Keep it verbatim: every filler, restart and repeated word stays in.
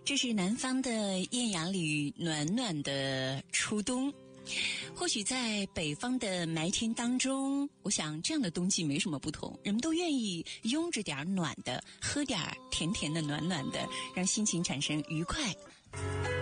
这是南方的艳阳里暖暖的初冬，或许在北方的霾天当中，我想这样的冬季没什么不同，人们都愿意拥着点暖的，喝点甜甜的暖暖的，让心情产生愉快。